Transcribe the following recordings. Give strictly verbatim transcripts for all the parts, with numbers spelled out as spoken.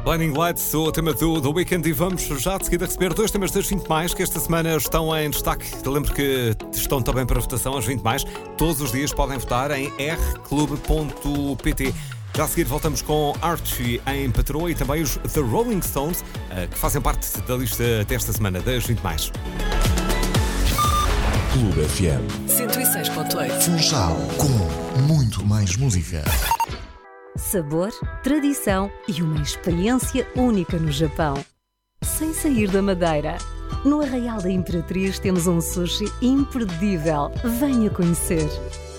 Blinding Lights, o tema do The Weeknd, e vamos já de seguida receber dois temas das vinte mais que esta semana estão em destaque. Eu lembro que estão também para votação as vinte mais. Todos os dias podem votar em r clube ponto p t. Já a seguir voltamos com Archie em Patroa e também os The Rolling Stones, que fazem parte da lista desta semana das vinte mais. Clube F M cento e seis ponto oito. Funchal, com muito mais música. Sabor, tradição e uma experiência única no Japão. Sem sair da Madeira. No Arraial da Imperatriz temos um sushi imperdível. Venha conhecer.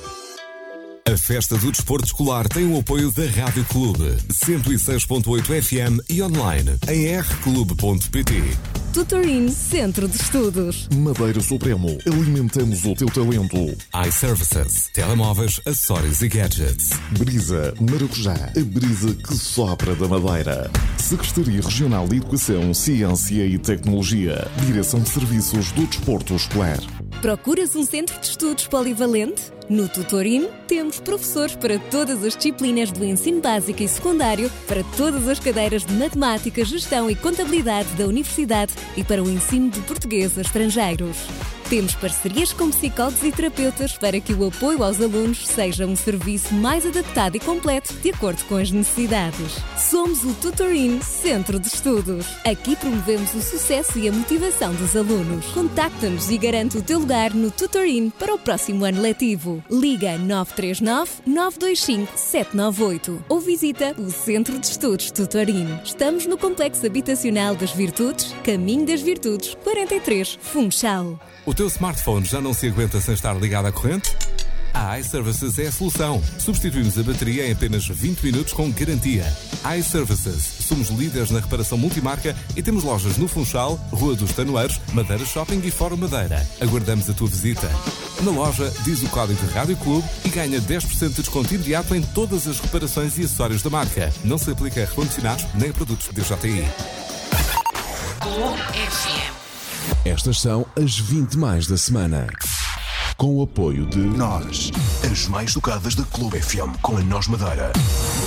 A Festa do Desporto Escolar tem o apoio da Rádio Clube, cento e seis ponto oito F M e online em r clube ponto p t. Tutorin Centro de Estudos. Madeira Supremo, alimentamos o teu talento. iServices, telemóveis, acessórios e gadgets. Brisa Maracujá, a brisa que sopra da Madeira. Secretaria Regional de Educação, Ciência e Tecnologia. Direção de Serviços do Desporto Escolar. Procuras um centro de estudos polivalente? No Tutorin temos professores para todas as disciplinas do ensino básico e secundário, para todas as cadeiras de matemática, gestão e contabilidade da universidade e para o ensino de português a estrangeiros. Temos parcerias com psicólogos e terapeutas para que o apoio aos alunos seja um serviço mais adaptado e completo de acordo com as necessidades. Somos o Tutorin Centro de Estudos. Aqui promovemos o sucesso e a motivação dos alunos. Contacta-nos e garante o teu lugar no Tutorin para o próximo ano letivo. Liga nove três nove, nove dois cinco, sete nove oito ou visita o Centro de Estudos Tutorin. Estamos no Complexo Habitacional das Virtudes, Caminho das Virtudes, quarenta e três, Funchal. O teu smartphone já não se aguenta sem estar ligado à corrente? A iServices é a solução. Substituímos a bateria em apenas vinte minutos com garantia. iServices. Somos líderes na reparação multimarca e temos lojas no Funchal, Rua dos Tanoeiros, Madeira Shopping e Fórum Madeira. Aguardamos a tua visita. Na loja, diz o código de Rádio Clube e ganha dez por cento de desconto imediato em todas as reparações e acessórios da marca. Não se aplica a recondicionados nem a produtos D J I. Clube F M. Estas são as vinte mais da semana. Com o apoio de Nós, as mais tocadas da Clube F M com a Nós Madeira.